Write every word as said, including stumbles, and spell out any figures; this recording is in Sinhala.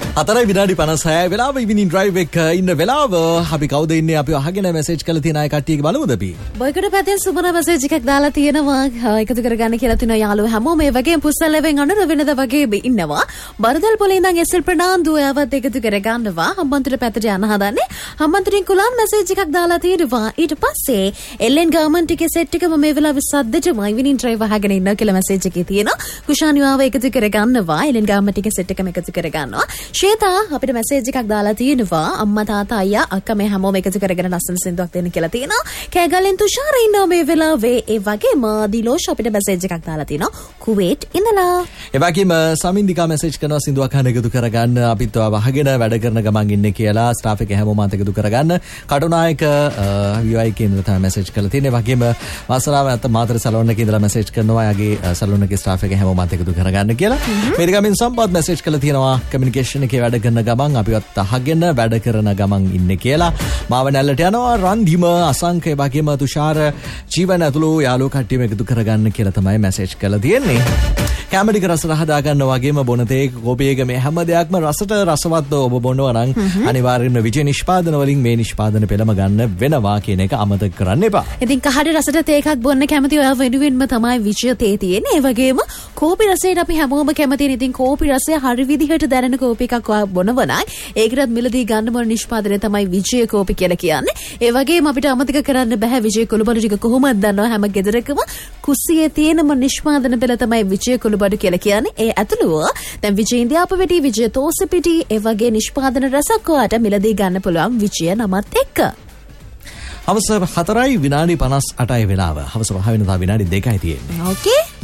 හතරයි විනාඩි පනසය වෙලාව ඉවිනින් ඩ්‍රයිව් එක ඉන්න වෙලාව අපි කවුද ඉන්නේ අපි අහගෙන මැසේජ් කරලා තියෙන අය කට්ටියගේ බලමුද අපි බොයිකට පැත්තෙන් සුබන මැසේජ් එකක් දාලා තියෙනවා එකතු කරගන්න කියලා තියෙනවා යාළුවෝ හැමෝම මේ වගේ පුස්සලෙවෙන් අඬන වෙනද වගේ ඉන්නවා බරදල් පොලේ ඉඳන් එස් එල් ප්‍රනාන්දු යවත් එකතු කරගන්නවා හම්බන්තොට පැත්තට යන්න හදන්නේ හම්බන්තොටින් කුලාන් මැසේජ් එකක් දාලා තියෙනවා ඊට පස්සේ එල්එන් ගාමන්ට් එකේ සෙට් එකම මේ වෙලාවේ සද්දෙටම ඉවිනින් ඩ්‍රයිව් අහගෙන ඉන්නවා කියලා මැසේජ් එකේ තියෙනවා කුෂානියාව එකතු කරගන්නවා එල්එන් ගාමන්ට් එකේ සෙට් එකම එකතු කරගන්නවා ශ්වේතා අපිට මැසේජ් එකක් දාලා තියෙනවා අම්මා තාත්තා අයියා අක්කා මේ හැමෝම එකතු කරගෙන ලස්සන සින්දුවක් දෙන්න කියලා තියෙනවා කෑගල්ලෙන් තුෂාර ඉන්නවා මේ වෙලාවේ ඒ වගේම දිලෝෂ් අපිට මැසේජ් එකක් දාලා තියෙනවා කුවේට් ඉඳලා ඒ වගේම සමින්දිකා මැසේජ් කරනවා සින්දුවක් අහන්න එකතු කරගන්න අපිත් වහගෙන වැඩ කරන ගමන් ඉන්නේ කියලා ස්ටාෆ් එක හැමෝම එකතු කරගන්න කටුනායක විවයි කේන්ද්‍ර තමයි මැසේජ් කරලා තියෙන්නේ වගේම වාසනාව අත මාතර සැලොන් එකේ ඉඳලා මැසේජ් කරනවා යාගේ සැලොන් එකේ ස්ටාෆ් එක හැමෝම එකතු කරගන්න කියලා මේ ගමින් සම්පත් මැසේජ් කරලා තියෙනවා කමියුනිකේෂන් එකේ වැඩ කරන ගමන් අපිවත් අහගෙන වැඩ කරන ගමන් ඉන්නේ කියලා මාව නැල්ලට යනවා රන්දිම අසංක ඒ වගේම තුෂාර ජීවන ඇතුළු යාළුවෝ කට්ටියම එකතු කරගන්න කියලා තමයි මැසේජ් කරලා තියෙන්නේ කැමරික රස හදා ගන්න වගේම බොන තේ කෝපියක මේ හැම දෙයක්ම රසට රසවත් ඔබ බොනවා නම් අනිවාර්යෙන්ම විජේ නිෂ්පාදන වලින් මේ නිෂ්පාදන පෙළම ගන්න වෙනවා කියන එක අමතක කරන්න එපා. ඉතින් කහඩ රසට තේ එකක් බොන්න කැමති ඔයා වෙනුවෙන්ම තමයි විජය තේ තියෙන්නේ. ඒ වගේම කෝපි රසයට අපි හැමෝම කැමතියි. ඉතින් කෝපි රසය හරි විදිහට දැනෙන කෝපි එකක් ඔයා බොනවා නම් ඒකටත් මිලදී ගන්න මොන නිෂ්පාදනය තමයි විජය කෝපි කියලා කියන්නේ. ඒ වගේම අපිට අමතක කරන්න බෑ විජය කුළුබඩු ටික කොහොමද දන්නවා හැම ගෙදරකම කුස්සියේ තියෙනම නිෂ්පාදන පෙළ තමයි විජය කුළුබඩු කියලා කියන්නේ. ඒ ඇතුළුව දැන් විජය ඉන්දියාප වෙටි විජය තෝසපිටි ඒ වගේ නිෂ්පාදන රසක් ඔයාට මිලදී ගන්න පුළුවන් විජය නමත් එක්ක. හවස හතරයි විනාඩි පනස් අටයි වෙලාව. හවස පහ වෙනදා විනාඩි දෙකයි තියෙන්නේ. ඕකේ